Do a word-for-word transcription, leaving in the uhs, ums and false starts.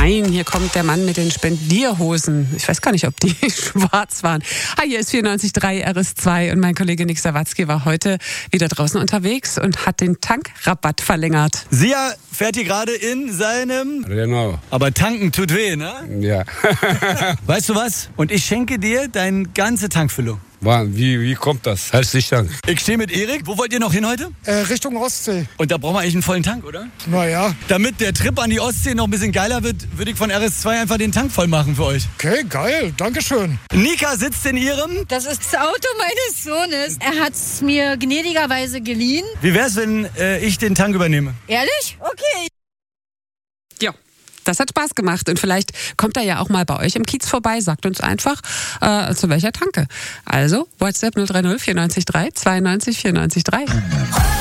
Nein, hier kommt der Mann mit den Spendierhosen. Ich weiß gar nicht, ob die schwarz waren. Ah, hier ist vierundneunzig Komma drei R S zwei und mein Kollege Nick Sawatzki war heute wieder draußen unterwegs und hat den Tankrabatt verlängert. Sia fährt hier gerade in seinem... Genau. Aber tanken tut weh, ne? Ja. Weißt du was? Und ich schenke dir deine ganze Tankfüllung. Wie, wie kommt das? Herzlichen Dank. Ich stehe mit Erik. Wo wollt ihr noch hin heute? Äh, Richtung Ostsee. Und da brauchen wir eigentlich einen vollen Tank, oder? Naja. Damit der Trip an die Ostsee noch ein bisschen geiler wird, würde ich von R S zwei einfach den Tank voll machen für euch. Okay, geil. Dankeschön. Nika sitzt in ihrem... Das ist das Auto meines Sohnes. Er hat es mir gnädigerweise geliehen. Wie wär's, wenn äh, ich den Tank übernehme? Ehrlich? Okay. Ja. Das hat Spaß gemacht und vielleicht kommt er ja auch mal bei euch im Kiez vorbei, sagt uns einfach, äh, zu welcher Tanke. Also WhatsApp null drei null vierundneunzig drei zweiundneunzig vierundneunzig drei.